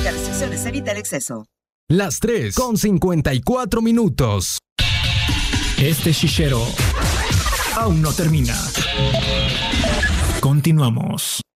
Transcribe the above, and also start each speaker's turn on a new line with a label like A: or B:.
A: Aplica restricciones, evita el exceso.
B: Las 3:54.
C: Este chichero aún no termina. Continuamos.